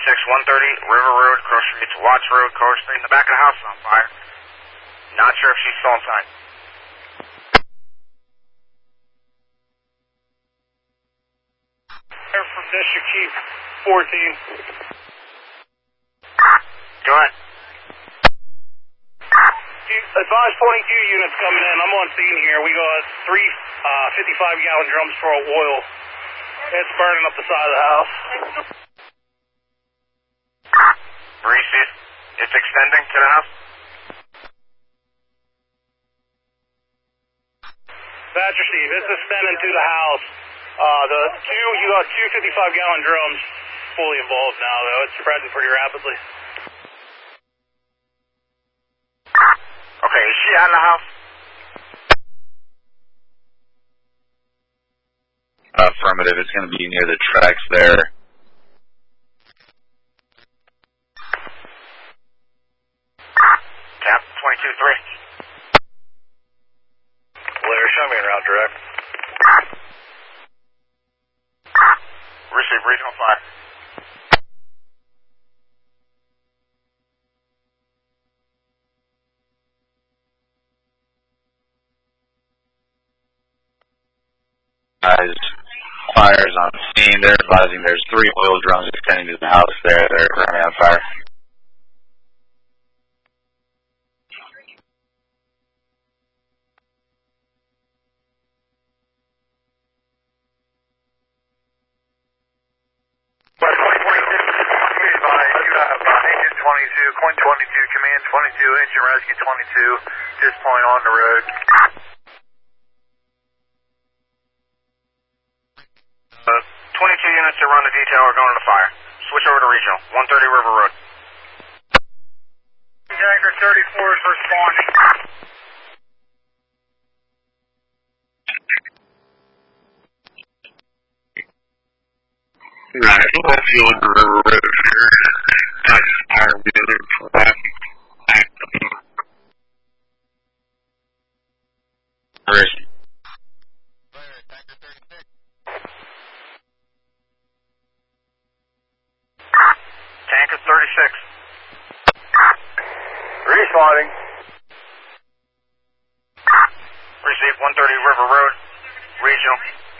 130 River Road, cross street to Watts Road, car street in the back of the house is on fire. Not sure if she's still inside. From District Chief 14. Go ahead. Advise 22 units coming in. I'm on scene here. We got three 55-gallon drums full of oil. It's burning up the side of the house. Maurice, it's extending to the house? Thatcher Steve, it's extending to the house. You got two 55-gallon drums fully involved now, though. It's spreading pretty rapidly. Okay, is she out of the house? Affirmative, it's going to be near the tracks there. Cap, 22-3. Blair, show me around direct. Receive regional 5. Fires on scene. They're advising there's 3 oil drums extending to the house there. They're currently on fire. Point 22, command 22, engine rescue 22, just point on the road. 22 units that run the detail are going to the fire. Switch over to regional, 130 River Road. Jagger 34 is responding. Right, let's go on the River Road here. Fire wheeler traffic. Where is she? Tanker 36. Responding. Receive 130 River Road, regional.